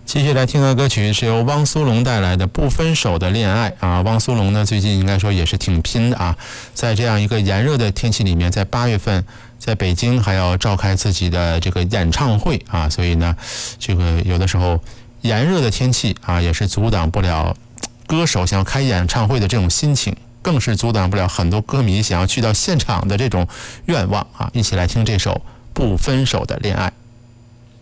继续来听的歌曲是由汪苏泷带来的《不分手的恋爱》啊。汪苏泷呢，最近应该说也是挺拼的啊，在这样一个炎热的天气里面，在8月份在北京还要召开自己的这个演唱会啊，所以呢，这个有的时候炎热的天气啊，也是阻挡不了歌手想要开演唱会的这种心情，更是阻挡不了很多歌迷想要去到现场的这种愿望啊。一起来听这首《不分手的恋爱》。